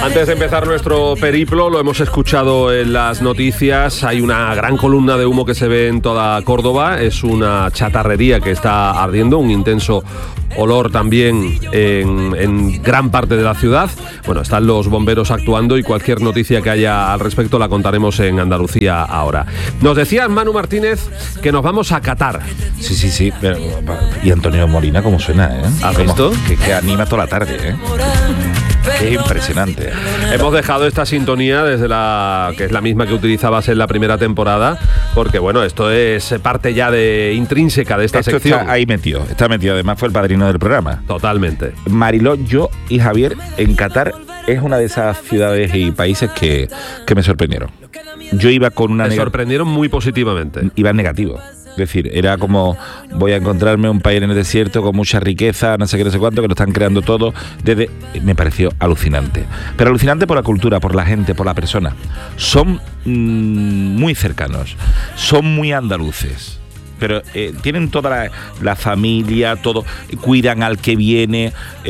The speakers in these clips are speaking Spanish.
Antes de empezar nuestro periplo, lo hemos escuchado en las noticias, hay una gran columna de humo que se ve en toda Córdoba, es una chatarrería que está ardiendo, un intenso olor también en gran parte de la ciudad. Bueno, están los bomberos actuando y cualquier noticia que haya al respecto la contaremos en Andalucía ahora. Nos decía Manu Martínez que nos vamos a Qatar. Sí, pero, y Antonio Molina, ¿cómo suena, eh? ¿Has visto? Que anima toda la tarde, ¿eh? Es impresionante. Hemos dejado esta sintonía desde que es la misma que utilizabas en la primera temporada, porque bueno, esto es parte ya intrínseca de esta sección. Está ahí metido, además fue el padrino del programa. Totalmente. Mariló, yo y Javier en Qatar es una de esas ciudades y países que me sorprendieron. Yo iba con una... Me sorprendieron muy positivamente. Iba en negativo. Es decir, era como, voy a encontrarme un país en el desierto con mucha riqueza, no sé qué, no sé cuánto, que lo están creando todo. Me pareció alucinante. Pero alucinante por la cultura, por la gente, por la persona. Son muy cercanos, son muy andaluces. Pero tienen toda la familia, todo, cuidan al que viene.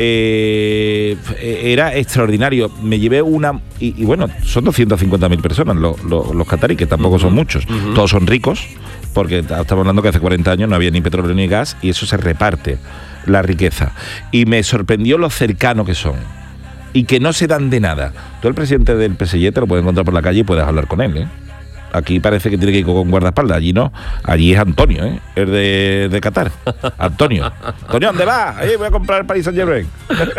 Era extraordinario. Me llevé una... Y bueno, son 250.000 personas los cataríes, que tampoco son muchos. Todos son ricos, porque estamos hablando que hace 40 años no había ni petróleo ni gas, y eso se reparte, la riqueza. Y me sorprendió lo cercano que son. Y que no se dan de nada. Tú, el presidente del PSG, te lo puedes encontrar por la calle y puedes hablar con él, ¿eh? Aquí parece que tiene que ir con guardaespaldas, allí no, allí es Antonio, ¿eh? Es de Qatar. Antonio, ¿dónde vas? Voy a comprar el Paris Saint-Germain.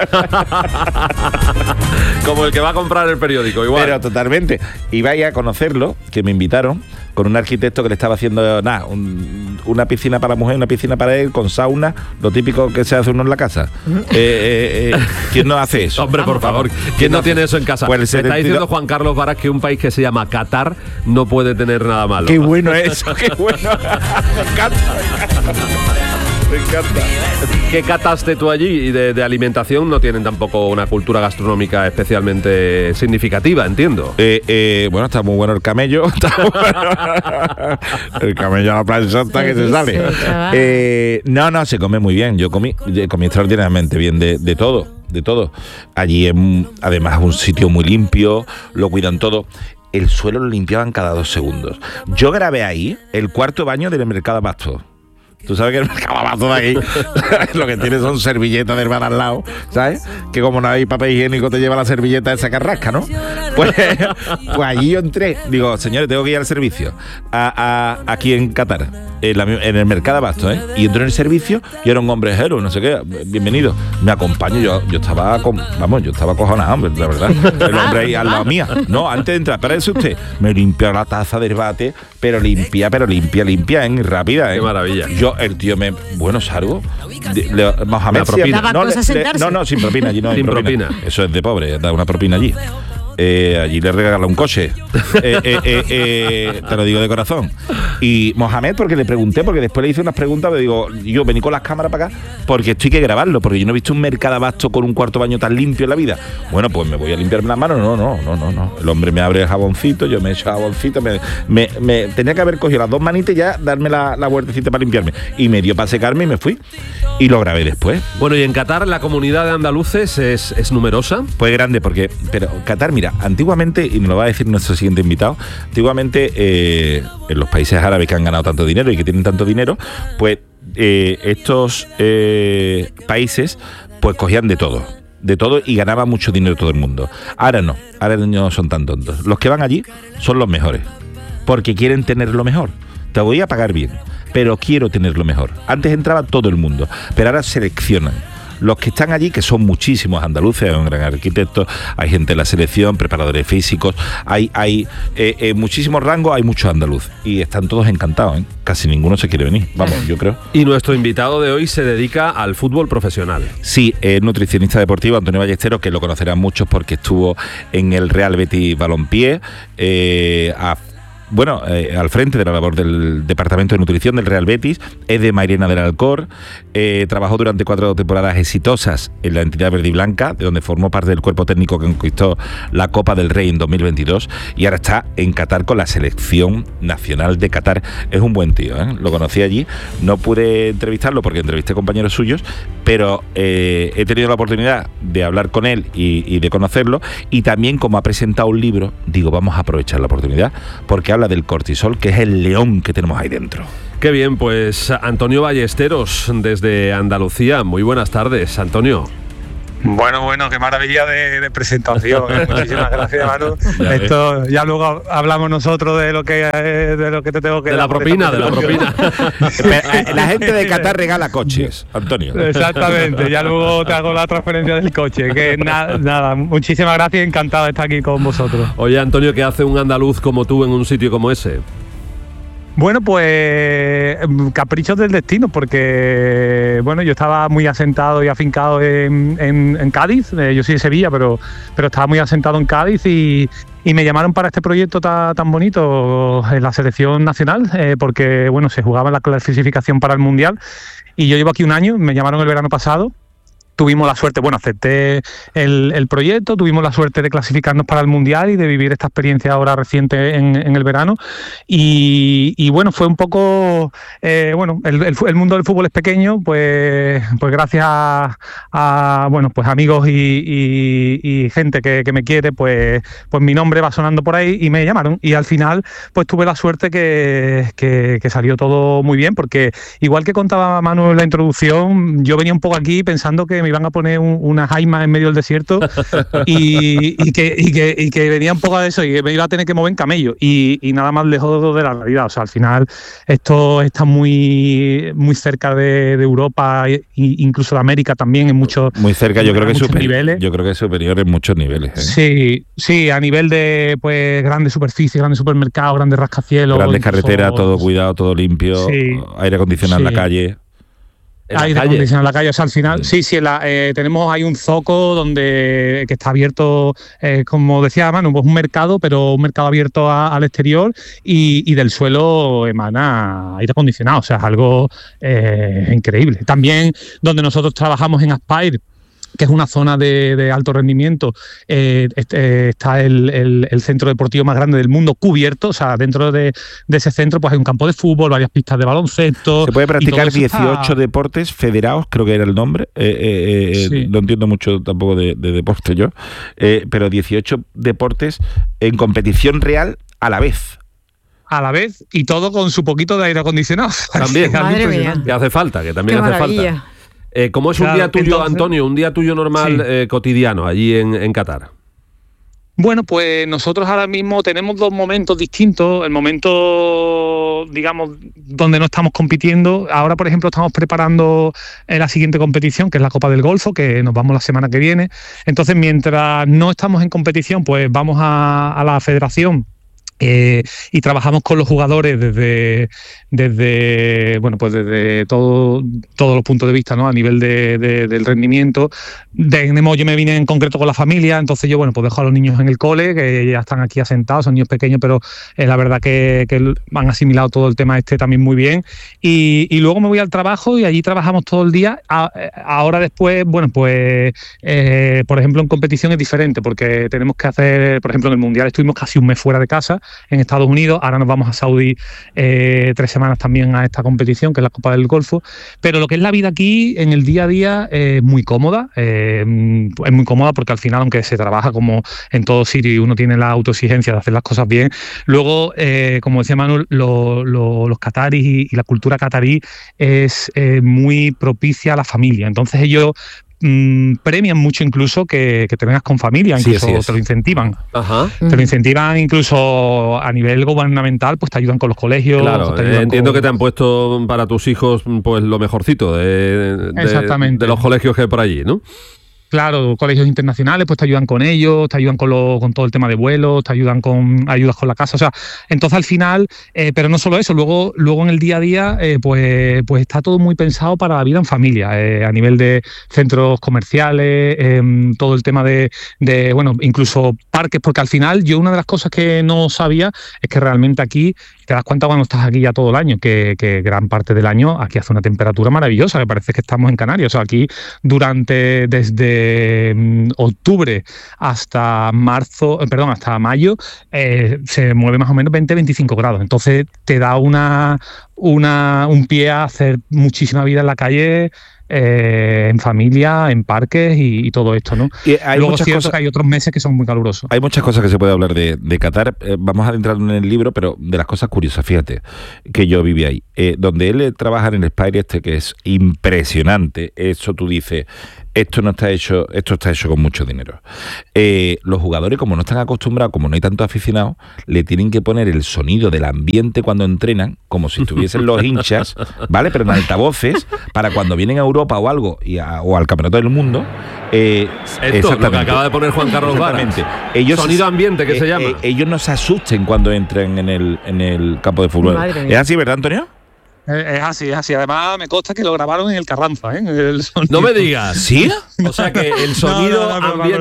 Como el que va a comprar el periódico, igual. Pero totalmente. Y vaya a conocerlo, que me invitaron, con un arquitecto que le estaba haciendo una piscina para la mujer, una piscina para él, con sauna, lo típico que se hace uno en la casa. ¿Quién no hace eso? Hombre, por favor, ¿quién no tiene eso en casa? Pues está diciendo Juan Carlos Varas que un país que se llama Qatar no puede tener nada malo. Qué bueno eso, qué bueno. Me encanta. Me encanta. ¿Qué cataste tú allí? Y de alimentación no tienen tampoco una cultura gastronómica especialmente significativa, entiendo. Bueno, está muy bueno el camello. El camello a la planchota que se sale. No, se come muy bien. Yo comí extraordinariamente bien de todo. De todo. Allí además un sitio muy limpio, lo cuidan todo. El suelo lo limpiaban cada 2 segundos. Yo grabé ahí el cuarto baño del Mercado Abasto. Tú sabes que el Mercado Abasto de ahí lo que tiene son servilletas de hermana al lado, ¿sabes? Que como no hay papel higiénico te lleva la servilleta esa carrasca, ¿no? Pues allí yo entré, digo, señores, tengo que ir al servicio aquí en Qatar, en el Mercado Abasto, ¿eh? Y entré en el servicio y era un hombre jero, no sé qué, bienvenido. Me acompaño, yo estaba acojonado, la verdad. El hombre ahí al lado mía. No, antes de entrar, espérese usted, me limpió la taza de debate, pero limpia, ¿eh? Rápida, ¿eh? Qué maravilla. El tío salgo. Mohamed, propina. Sin propina, allí no hay propina. Eso es de pobre, da una propina allí. Allí le regala un coche. Te lo digo de corazón. Y Mohamed, porque le pregunté, porque después le hice unas preguntas, le digo, yo vení con las cámaras para acá, porque esto hay que grabarlo, porque yo no he visto un Mercado Abasto con un cuarto baño tan limpio en la vida. Bueno, pues me voy a limpiarme las manos. No. El hombre me abre el jaboncito, yo me echo jaboncito, me tenía que haber cogido las 2 manitas y ya darme la vueltecita para limpiarme. Y me dio para secarme y me fui. Y lo grabé después. Bueno, y en Qatar la comunidad de andaluces es numerosa. Pues grande, pero Qatar, mira, antiguamente, y nos lo va a decir nuestro siguiente invitado, antiguamente en los países árabes que han ganado tanto dinero y que tienen tanto dinero, pues estos países pues cogían de todo y ganaban mucho dinero todo el mundo. Ahora no son tan tontos. Los que van allí son los mejores, porque quieren tener lo mejor. Te voy a pagar bien, pero quiero tener lo mejor. Antes entraba todo el mundo, pero ahora seleccionan. Los que están allí, que son muchísimos andaluces, hay un gran arquitecto, hay gente de la selección, preparadores físicos, hay muchísimos rangos, hay muchos andaluz y están todos encantados, ¿eh? Casi ninguno se quiere venir, vamos, yo creo. Y nuestro invitado de hoy se dedica al fútbol profesional. Sí, es nutricionista deportivo, Antonio Ballesteros, que lo conocerán muchos porque estuvo en el Real Betis Balompié, al frente de la labor del Departamento de Nutrición del Real Betis, es de Mairena del Alcor, trabajó durante 4 temporadas exitosas en la entidad verde y blanca, de donde formó parte del cuerpo técnico que conquistó la Copa del Rey en 2022 y ahora está en Qatar con la selección nacional de Qatar. Es un buen tío, ¿eh? Lo conocí allí, no pude entrevistarlo porque entrevisté compañeros suyos, pero he tenido la oportunidad de hablar con él y de conocerlo, y también como ha presentado un libro, digo, vamos a aprovechar la oportunidad porque habla del cortisol, que es el león que tenemos ahí dentro. Qué bien, pues Antonio Ballesteros desde Andalucía. Muy buenas tardes, Antonio. Bueno, qué maravilla de presentación. Muchísimas gracias, Manu. Esto ya luego hablamos nosotros de lo que te tengo que de la propina. La gente de Qatar regala coches, Antonio. Exactamente, ya luego te hago la transferencia del coche. Que nada, muchísimas gracias, encantado de estar aquí con vosotros. Oye, Antonio, ¿qué hace un andaluz como tú en un sitio como ese? Bueno, pues caprichos del destino, porque bueno, yo estaba muy asentado y afincado en Cádiz. Yo soy de Sevilla, pero estaba muy asentado en Cádiz y me llamaron para este proyecto tan bonito en la selección nacional, porque bueno, se jugaba la clasificación para el Mundial y yo llevo aquí un año. Me llamaron el verano pasado. Tuvimos la suerte, acepté el proyecto, tuvimos la suerte de clasificarnos para el Mundial y de vivir esta experiencia ahora reciente en el verano. Y bueno, fue un poco, el mundo del fútbol es pequeño, pues gracias a amigos y gente que me quiere, pues mi nombre va sonando por ahí y me llamaron. Y al final, pues tuve la suerte que salió todo muy bien, porque igual que contaba Manu en la introducción, yo venía un poco aquí pensando que me iban a poner una jaima en medio del desierto y que venía un poco de eso y que me iba a tener que mover en camello y nada más lejos de la realidad. O sea, al final esto está muy cerca de Europa e incluso de América también en muchos muy cerca, yo creo que niveles. Yo creo que es superior en muchos niveles, ¿eh? Sí, a nivel de pues grandes superficies, grandes supermercados, grandes rascacielos, grandes carreteras, todo cuidado, todo limpio, aire acondicionado en la calle. Aire acondicionado en la calle, o sea, al final, tenemos ahí un zoco que está abierto, como decía Manu, pues un mercado, pero un mercado abierto al exterior y del suelo emana aire acondicionado, o sea, es algo increíble. También donde nosotros trabajamos en Aspire, que es una zona de alto rendimiento, está el centro deportivo más grande del mundo cubierto. O sea, dentro de ese centro pues hay un campo de fútbol, varias pistas de baloncesto. Se puede practicar 18 deportes federados, creo que era el nombre. No entiendo mucho tampoco de deporte yo, pero 18 deportes en competición real a la vez. Y todo con su poquito de aire acondicionado. También, que hace falta, que también hace falta. ¿Cómo es un día tuyo, entonces, Antonio, un día tuyo normal, cotidiano, allí en Qatar? Bueno, pues nosotros ahora mismo tenemos 2 momentos distintos. El momento, digamos, donde no estamos compitiendo. Ahora, por ejemplo, estamos preparando la siguiente competición, que es la Copa del Golfo, que nos vamos la semana que viene. Entonces, mientras no estamos en competición, pues vamos a la federación. Y trabajamos con los jugadores desde todos los puntos de vista, ¿no? A nivel del rendimiento. Yo me vine en concreto con la familia, entonces yo pues dejo a los niños en el cole, que ya están aquí asentados, son niños pequeños, pero la verdad que han asimilado todo el tema también muy bien. Y luego me voy al trabajo y allí trabajamos todo el día. Ahora después, por ejemplo, en competición es diferente, porque tenemos que hacer, por ejemplo, en el Mundial estuvimos casi un mes fuera de casa, en Estados Unidos. Ahora nos vamos a Saudí 3 semanas también a esta competición, que es la Copa del Golfo. Pero lo que es la vida aquí, en el día a día, es muy cómoda. Es muy cómoda porque al final, aunque se trabaja como en todo sitio y uno tiene la autoexigencia de hacer las cosas bien, luego, como decía Manuel, los cataríes y la cultura catarí es muy propicia a la familia. Entonces ellos premian mucho incluso que te vengas con familia, incluso te lo incentivan. Ajá. Te lo incentivan incluso a nivel gubernamental, pues te ayudan con los colegios. Claro, entiendo que te han puesto para tus hijos pues lo mejorcito de los colegios que hay por allí, ¿no? Claro, colegios internacionales, pues te ayudan con ellos, te ayudan con todo el tema de vuelos, te ayudan con ayudas con la casa, o sea, entonces al final, pero no solo eso, luego en el día a día, pues está todo muy pensado para la vida en familia, a nivel de centros comerciales, todo el tema de bueno, incluso parques, porque al final yo una de las cosas que no sabía es que realmente aquí te das cuenta cuando estás aquí ya todo el año, que gran parte del año aquí hace una temperatura maravillosa, que parece que estamos en Canarias. O sea, aquí desde octubre hasta hasta mayo, se mueve más o menos 20-25 grados. Entonces te da un pie a hacer muchísima vida en la calle, en familia, en parques y todo esto, ¿no? Y hay luego muchas cierto cosas, que hay otros meses que son muy calurosos. hay muchas cosas que se puede hablar de Qatar. Vamos a adentrar en el libro, pero de las cosas curiosas, fíjate, que yo viví ahí. Donde él trabaja en el Spire que es impresionante, eso tú dices, esto está hecho con mucho dinero. Los jugadores, como no están acostumbrados, como no hay tantos aficionados, le tienen que poner el sonido del ambiente cuando entrenan, como si estuviesen los hinchas, ¿vale? Pero en altavoces, para cuando vienen a Europa o algo, o al Campeonato del Mundo. Esto, lo que acaba de poner Juan Carlos Vara. Sonido ambiente, que se llama. Ellos no se asusten cuando entren en el campo de fútbol. ¿Es así, verdad, Antonio? Es así. Además, me consta que lo grabaron en el Carranza, ¿eh? El no me digas. ¿Sí? O sea que el sonido ambiente...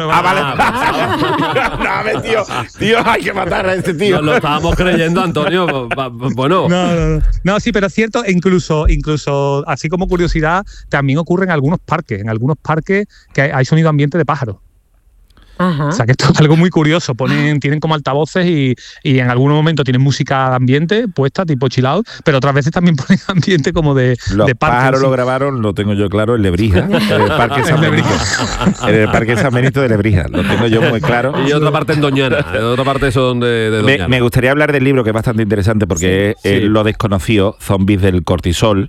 vale. Tío, hay que matar a este tío. Nos lo estábamos creyendo, Antonio. Bueno. No, sí, pero es cierto, incluso así como curiosidad, también ocurre en algunos parques. En algunos parques que hay sonido ambiente de pájaros. Ajá. O sea que esto es algo muy curioso. Tienen como altavoces y en algún momento tienen música de ambiente puesta, tipo chill out, pero otras veces también ponen ambiente como de los parque. Pájaros lo grabaron, lo tengo yo claro, en Lebrija, en el Parque San Benito. En el Parque San Benito de Lebrija, lo tengo yo muy claro. Y otra parte en Doñana, otra parte son de Doñana. Me gustaría hablar del libro, que es bastante interesante, porque es Lo desconocido, zombies del cortisol.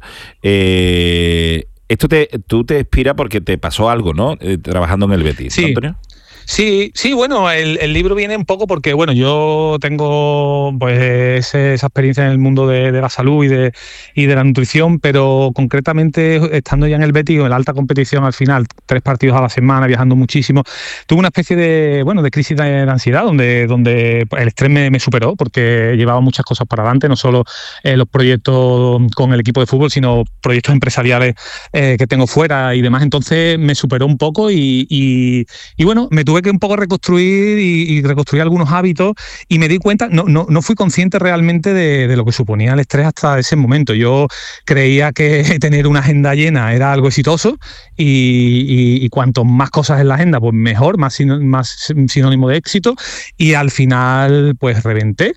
Tú te inspira porque te pasó algo, ¿no? Trabajando en el Betis, sí. ¿no, Antonio? Sí, bueno, el libro viene un poco porque, bueno, yo tengo pues esa experiencia en el mundo de la salud y de la nutrición, pero concretamente estando ya en el Betis, en la alta competición al final, 3 partidos a la semana, viajando muchísimo, tuve una especie de crisis de ansiedad donde el estrés me superó porque llevaba muchas cosas para adelante, no solo los proyectos con el equipo de fútbol, sino proyectos empresariales que tengo fuera y demás. Entonces me superó un poco y bueno, me tuve que un poco reconstruir y reconstruir algunos hábitos y me di cuenta, no fui consciente realmente de lo que suponía el estrés hasta ese momento. Yo creía que tener una agenda llena era algo exitoso y cuanto más cosas en la agenda, pues mejor, más sinónimo de éxito, y al final pues reventé.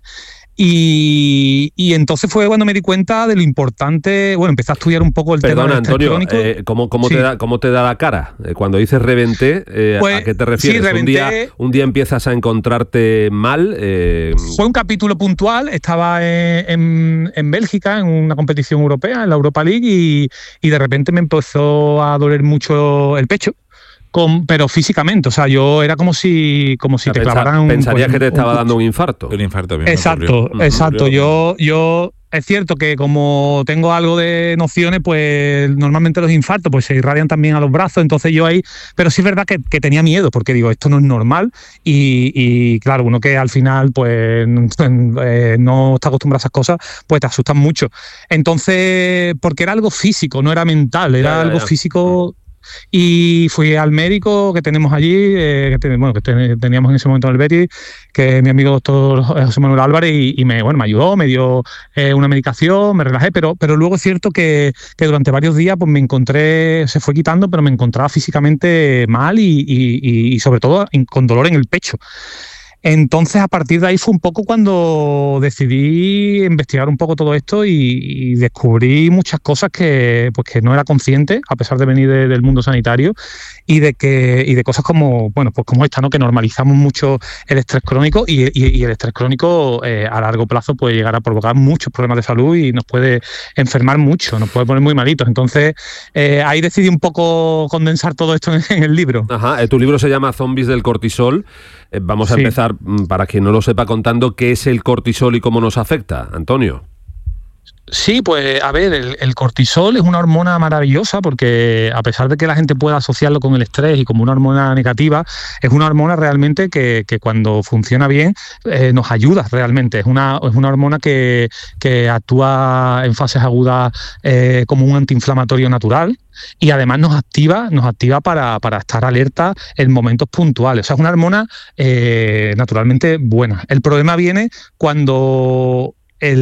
Y entonces fue cuando me di cuenta de lo importante. Bueno, empecé a estudiar un poco el tema del estrés crónico. ¿Cómo te da la cara? Cuando dices reventé, ¿a qué te refieres? Sí, reventé. ¿Un día empiezas a encontrarte mal? Fue un capítulo puntual. Estaba en Bélgica, en una competición europea, en la Europa League, y de repente me empezó a doler mucho el pecho. Pero físicamente, o sea, yo era como si te clavaran pensarías que te estaba dando un infarto. Un infarto. Exacto. Yo es cierto que como tengo algo de nociones, pues normalmente los infartos pues se irradian también a los brazos, entonces yo ahí, pero sí es verdad que tenía miedo, porque digo, esto no es normal, y claro, uno que al final pues no está acostumbrado a esas cosas, pues te asustan mucho. Entonces, porque era algo físico, no era mental, era algo físico. Y fui al médico que tenemos allí, que teníamos en ese momento en el Betis, que es mi amigo doctor José Manuel Álvarez, y me ayudó, me dio una medicación, me relajé, pero luego es cierto que durante varios días pues me encontré, se fue quitando, pero me encontraba físicamente mal y sobre todo con dolor en el pecho. Entonces, a partir de ahí fue un poco cuando decidí investigar un poco todo esto y descubrí muchas cosas que no era consciente, a pesar de venir del mundo sanitario, y de cosas como esta, ¿no? Que normalizamos mucho el estrés crónico y el estrés crónico a largo plazo puede llegar a provocar muchos problemas de salud y nos puede enfermar mucho, nos puede poner muy malitos. Entonces, ahí decidí un poco condensar todo esto en el libro. Ajá, tu libro se llama Zombies del cortisol. Vamos a empezar, para quien no lo sepa, contando qué es el cortisol y cómo nos afecta, Antonio. Sí, pues a ver, el cortisol es una hormona maravillosa porque a pesar de que la gente pueda asociarlo con el estrés y como una hormona negativa, es una hormona realmente que cuando funciona bien nos ayuda realmente. Es una hormona que actúa en fases agudas como un antiinflamatorio natural. Y además nos activa para estar alerta en momentos puntuales. O sea, es una hormona naturalmente buena. El problema viene cuando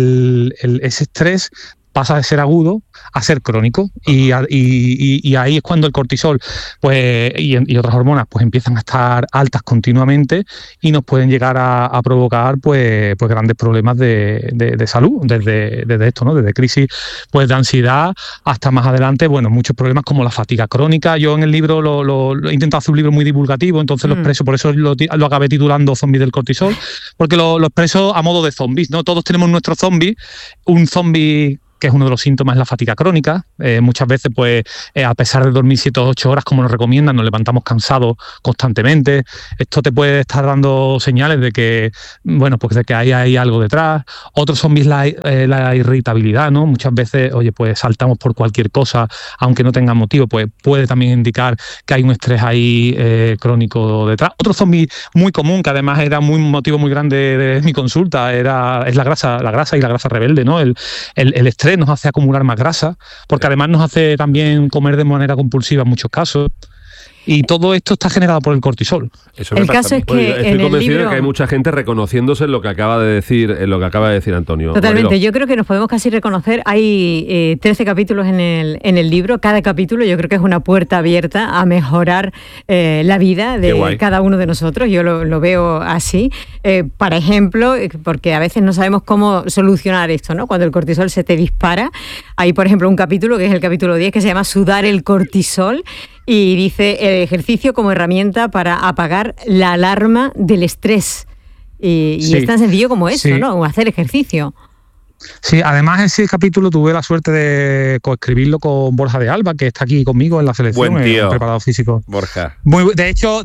ese estrés pasa de ser agudo a ser crónico y ahí es cuando el cortisol pues y otras hormonas pues empiezan a estar altas continuamente y nos pueden llegar a provocar pues grandes problemas de salud desde esto, ¿no? Desde crisis pues de ansiedad hasta más adelante, bueno, muchos problemas como la fatiga crónica. Yo en el libro lo he intentado hacer un libro muy divulgativo, entonces lo expreso, por eso lo acabé titulando Zombies del cortisol, porque lo expreso a modo de zombies, ¿no? Todos tenemos nuestro zombie, un zombie que es uno de los síntomas de la fatiga crónica. Muchas veces, pues, a pesar de dormir 7 o 8 horas, como nos recomiendan, nos levantamos cansados constantemente. Esto te puede estar dando señales de que, bueno, pues de que hay algo detrás. Otros son la irritabilidad, ¿no? Muchas veces, oye, pues saltamos por cualquier cosa, aunque no tenga motivo, pues puede también indicar que hay un estrés ahí crónico detrás. Otro zombie muy común, que además era un motivo muy grande de mi consulta, es la grasa y la grasa rebelde, ¿no? El estrés nos hace acumular más grasa, porque además nos hace también comer de manera compulsiva en muchos casos. Y todo esto está generado por el cortisol. El caso es que estoy convencido de que hay mucha gente reconociéndose en lo que acaba de decir, Antonio. Totalmente. Mariló. Yo creo que nos podemos casi reconocer. Hay 13 capítulos en el libro. Cada capítulo yo creo que es una puerta abierta a mejorar la vida de cada uno de nosotros. Yo lo veo así. Por ejemplo, porque a veces no sabemos cómo solucionar esto, ¿no? Cuando el cortisol se te dispara. Hay, por ejemplo, un capítulo que es el capítulo 10 que se llama Sudar el cortisol. Y dice el ejercicio como herramienta para apagar la alarma del estrés. Y es tan sencillo como eso, ¿no? Hacer ejercicio. Sí, además ese capítulo tuve la suerte de coescribirlo con Borja de Alba, que está aquí conmigo en la selección, buen tío, preparado físico. Borja. De hecho,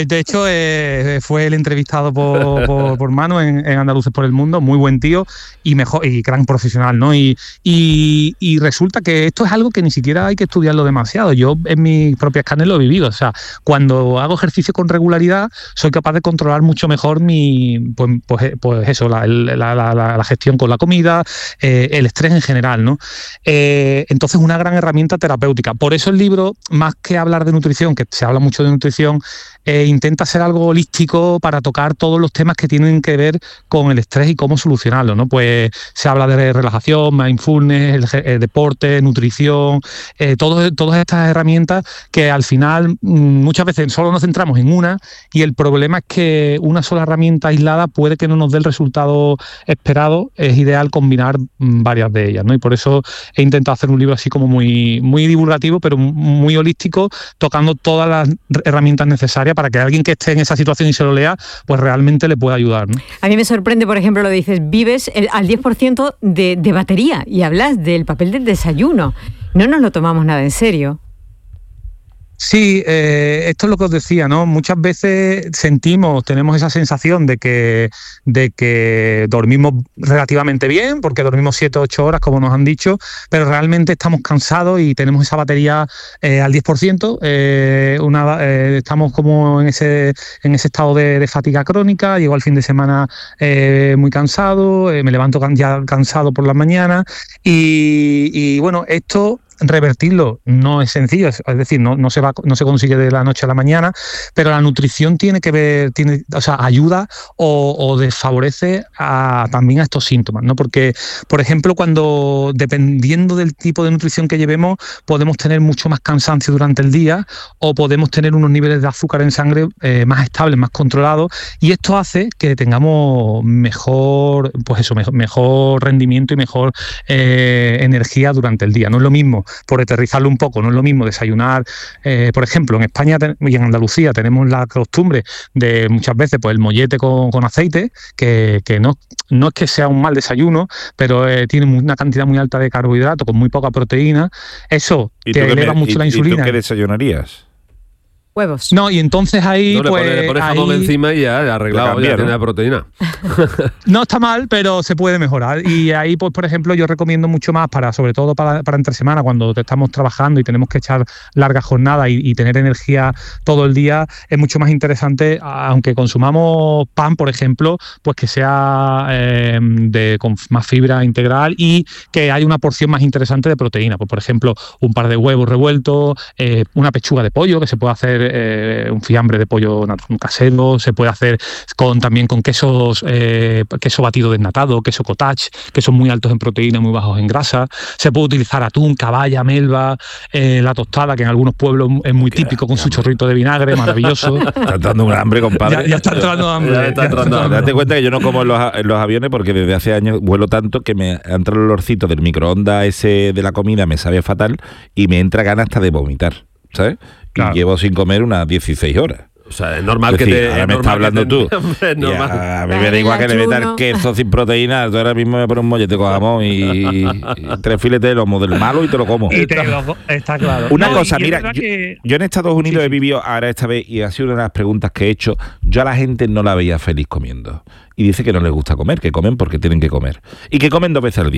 fue el entrevistado por Manu en Andaluces por el Mundo, muy buen tío y gran profesional, ¿no? Y resulta que esto es algo que ni siquiera hay que estudiarlo demasiado. Yo en mis propias carnes lo he vivido. O sea, cuando hago ejercicio con regularidad, soy capaz de controlar mucho mejor la gestión con la comida, el estrés en general, ¿no? Entonces, una gran herramienta terapéutica. Por eso el libro, más que hablar de nutrición, que se habla mucho de nutrición, intenta ser algo holístico para tocar todos los temas que tienen que ver con el estrés y cómo solucionarlo, ¿no? Pues se habla de relajación, mindfulness, el deporte, nutrición, todas estas herramientas que al final muchas veces solo nos centramos en una y el problema es que una sola herramienta aislada puede que no nos dé el resultado esperado. Es ideal combinar varias de ellas, ¿no? Y por eso he intentado hacer un libro así como muy, muy divulgativo, pero muy holístico, tocando todas las herramientas necesarias para que alguien que esté en esa situación y se lo lea, pues realmente le pueda ayudar, ¿no? A mí me sorprende, por ejemplo, lo dices, vives al 10% de batería y hablas del papel del desayuno. No nos lo tomamos nada en serio. Sí, esto es lo que os decía, ¿no? Muchas veces tenemos esa sensación de que dormimos relativamente bien, porque dormimos 7 o 8 horas, como nos han dicho, pero realmente estamos cansados y tenemos esa batería al 10%. Estamos como en ese estado de fatiga crónica. Llego al fin de semana muy cansado, me levanto ya cansado por las mañanas y bueno, esto revertirlo no es sencillo, es decir, no se consigue de la noche a la mañana, pero la nutrición ayuda o desfavorece también a estos síntomas, ¿no? Porque, por ejemplo, dependiendo del tipo de nutrición que llevemos, podemos tener mucho más cansancio durante el día o podemos tener unos niveles de azúcar en sangre más estables, más controlados, y esto hace que tengamos mejor rendimiento y mejor energía durante el día. No es lo mismo, por aterrizarlo un poco, no es lo mismo desayunar, por ejemplo, en España y en Andalucía tenemos la costumbre de muchas veces pues el mollete con aceite, que no es que sea un mal desayuno, pero tiene una cantidad muy alta de carbohidratos con muy poca proteína. Eso te eleva mucho la insulina. ¿Y tú qué desayunarías? Huevos. No, y entonces ahí... No, le pones jamón encima y ya arreglado, ya tiene la proteína. No está mal, pero se puede mejorar. Y ahí, pues, por ejemplo, yo recomiendo mucho más, sobre todo para entre semana, cuando estamos trabajando y tenemos que echar largas jornadas y tener energía todo el día, es mucho más interesante, aunque consumamos pan, por ejemplo, pues que sea con más fibra integral y que haya una porción más interesante de proteína. Pues, por ejemplo, un par de huevos revueltos, una pechuga de pollo, que se puede hacer un fiambre de pollo casero, se puede hacer también con quesos, queso batido desnatado, queso cottage, que son muy altos en proteína, muy bajos en grasa. Se puede utilizar atún, caballa, melva, la tostada, que en algunos pueblos es muy típico, con su chorrito de vinagre, maravilloso. Está dando un hambre, compadre. Ya está entrando hambre. Date cuenta que yo no como en los aviones porque desde hace años vuelo tanto que me entra el olorcito del microondas ese de la comida, me sabe fatal y me entra ganas hasta de vomitar, ¿sabes? Claro. Y llevo sin comer unas 16 horas. O sea, es normal decir, que te... ahora me estás hablando tú. Es normal. A mí me da igual que le metan queso sin proteína. Tú ahora mismo me pones un mollete con jamón y 3 filetes de lomo del malo y te lo como. Está claro. Una cosa, mira, yo en Estados Unidos he vivido ahora esta vez y ha sido una de las preguntas que he hecho. Yo a la gente no la veía feliz comiendo. Y dice que no les gusta comer, que comen porque tienen que comer. Y que comen 2 veces al día.